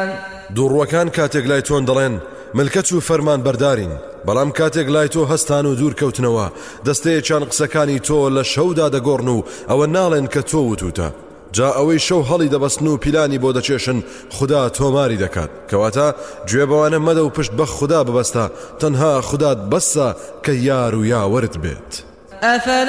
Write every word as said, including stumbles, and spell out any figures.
دووڕوەکان کاتێک لای تۆن دەڵێن ملکەت و فەرمان بەردارین، بەڵام کاتێک لای تۆ هەستان و دوور کەوتنەوە دەستەیەکیان قسەکانی تۆ لە شەودا دەگۆڕن و ئەوە ناڵێن کە تۆ وتوتە. جا ئەوەی شەو هەڵی دەبەستن و پیلانی بۆ دەچێشن خوددا تۆماری دەکات، کەواتە گوێ بەوانە مەدە و پشت بە خوددا ببەستە، تەنها خوددات بەسە کە یار و یاوەرت بێت.